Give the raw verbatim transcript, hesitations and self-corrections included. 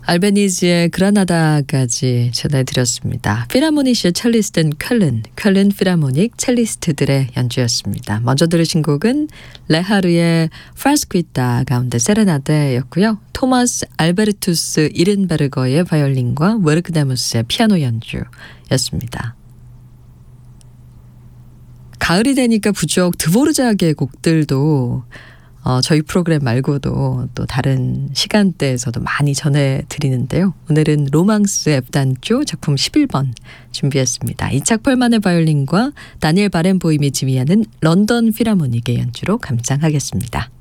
알베니즈의 그라나다까지 전해드렸습니다. 피라모니시의 첼리스트는 쾰른, 쾰른 피라모닉 첼리스트들의 연주였습니다. 먼저 들으신 곡은 레하르의 프라스퀴타 가운데 세레나데였고요. 토마스 알베르투스 이른베르거의 바이올린과 웨르크데무스의 피아노 연주였습니다. 가을이 되니까 부쩍 드보르자크의 곡들도 어, 저희 프로그램 말고도 또 다른 시간대에서도 많이 전해드리는데요. 오늘은 로망스 F단조 작품 십일 번 준비했습니다. 이착 펄만의 바이올린과 다니엘 바렌보임이 지휘하는 런던 필하모닉의 연주로 감상하겠습니다.